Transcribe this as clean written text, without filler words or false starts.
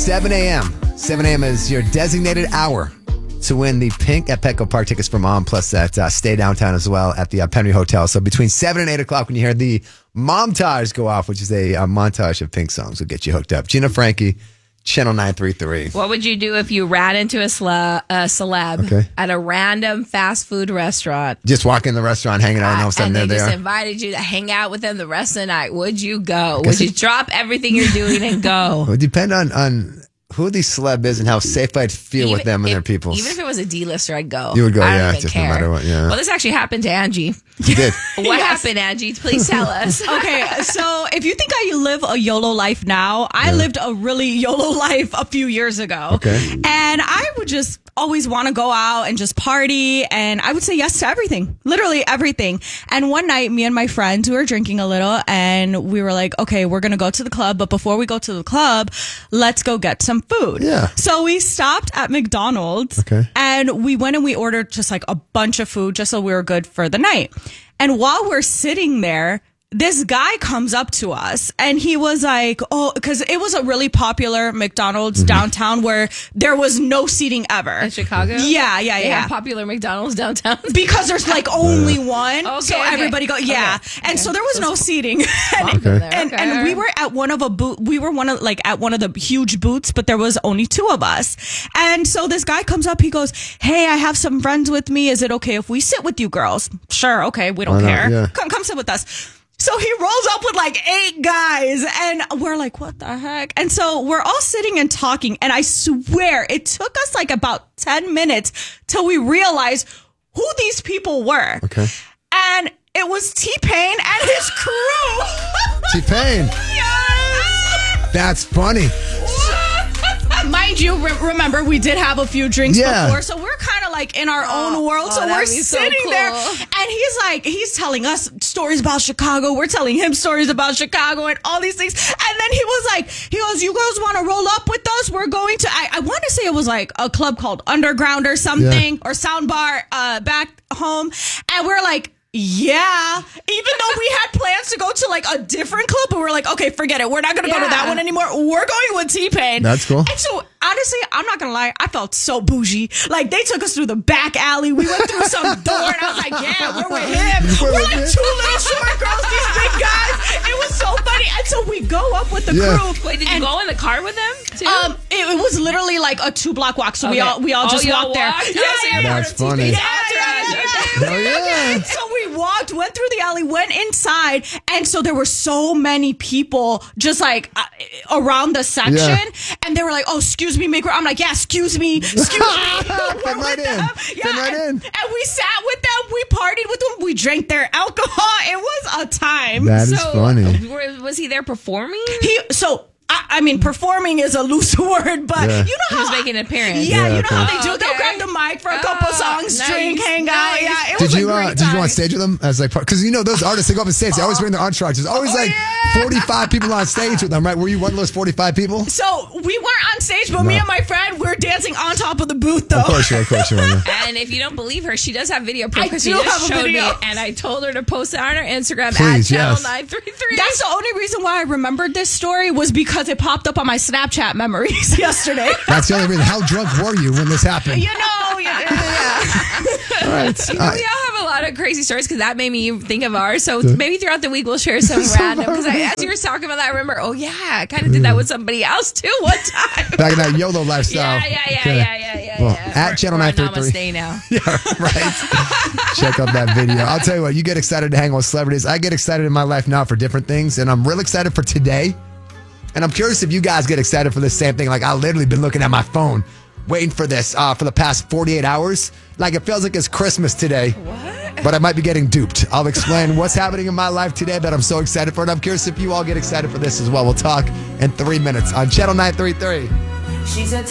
7 a.m. 7 a.m. is your designated hour to win the pink at Petco Park tickets for Mom, plus that stay downtown as well at the Penry Hotel. So between 7 and 8 o'clock when you hear the Momtage go off, which is a montage of pink songs, will get you hooked up. Gina Frankie, Channel 933. What would you do if you ran into a celeb at a random fast food restaurant? Just walk in the restaurant, hanging out, and all of a sudden and they they're just there. invited you to hang out with them the rest of the night. Would you go? Would you drop everything you're doing and go? It would depend on who the celeb is and how safe I'd feel with them and their people. Even if it was a D-lister, I'd go. You would go, I don't even just care. no matter what, yeah. Well, this actually happened to Angie. You did. What happened, Angie? Please tell us. Okay, so if you think I live a YOLO life now, I lived a really YOLO life a few years ago. Okay. And I would just always want to go out and just party, and I would say yes to everything, literally everything. And one night, me and my friends, we were drinking a little, and we were like, okay, we're going to go to the club, but before we go to the club, let's go get some food. Yeah. So we stopped at McDonald's, and we went and we ordered just like a bunch of food just so we were good for the night. And while we're sitting there, this guy comes up to us and he was like, oh, because it was a really popular McDonald's downtown where there was no seating ever. In Chicago? Yeah. They have popular McDonald's downtown? Because there's like only one. Okay, so everybody go, And so there was no seating. And we were at one of at one of the huge booths, but there was only two of us. And so this guy comes up, he goes, hey, I have some friends with me. Is it okay if we sit with you girls? Sure. Okay. We don't care. Yeah. Come sit with us. So he rolls up with like 8 guys and we're like, what the heck? And so we're all sitting and talking. And I swear it took us like about 10 minutes till we realized who these people were. Okay. And it was T-Pain and his crew. T-Pain. Yes. That's funny. Mind you, remember, we did have a few drinks before, so we're kind of like in our own world. So we're sitting there, and he's telling us stories about Chicago. We're telling him stories about Chicago and all these things. And then he goes, you girls want to roll up with us? We're going to, I want to say it was like a club called Underground or something, or Soundbar back home. And we're like, yeah, even though we had plans to go to like a different club, but we're like, okay, forget it. We're not going to go to that one anymore. We're going with T-Pain. That's cool. And so honestly, I'm not going to lie. I felt so bougie. Like they took us through the back alley. We went through some door and I was like, yeah, we're with him. We're like 2 little short girls, these big guys. It was so funny. And so we go up with the crew. Wait, did you go in the car with them too? It was literally like a 2-block walk. So we all just walked there. That's funny. Yeah. So we went through the alley, went inside, and so there were so many people just like around the section, and they were like, "Oh, excuse me, maker." I'm like, "Yeah, excuse me." Fit right in. And we sat with them, we partied with them, we drank their alcohol. It was a time. That is funny. Was he there performing? I mean, performing is a loose word, but you know how he was making an appearance. Yeah, you know how they do. They'll grab the mic for a couple songs, drink, hang out. Yeah, it was a great time. Did you go on stage with them as like, because you know those artists, they go up on stage, they always bring their entourage. There's always 45 people on stage with them, right? Were you one of those 45 people? So we weren't on stage, but me and my friend were dancing on top of the booth, though. Of course you were. And if you don't believe her, she does have video proof I because do she just have a showed me, video. and I told her to post it on her Instagram Please, at Channel 933. That's the only reason why I remembered this story was because it popped up on my Snapchat memories yesterday. That's the only reason. How drunk were you when this happened? You know, All right. We all have a lot of crazy stories because that made me think of ours. So maybe throughout the week we'll share some random. Because as you were talking about that, I remember, I kind of did that with somebody else too one time. Back in that YOLO lifestyle. Yeah. Well, at Channel 933. Namaste now. Yeah, right. Check out that video. I'll tell you what, you get excited to hang with celebrities. I get excited in my life now for different things, and I'm real excited for today. And I'm curious if you guys get excited for the same thing. Like, I've literally been looking at my phone, waiting for this for the past 48 hours. Like, it feels like it's Christmas today. What? But I might be getting duped. I'll explain what's happening in my life today that I'm so excited for. And I'm curious if you all get excited for this as well. We'll talk in 3 minutes on Channel 933.